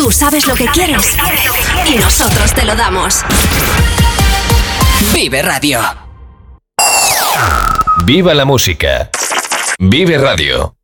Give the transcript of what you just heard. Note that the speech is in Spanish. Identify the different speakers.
Speaker 1: Tú sabes lo que quieres y nosotros te lo damos.
Speaker 2: Vive Radio.
Speaker 3: Viva la música. Vive Radio.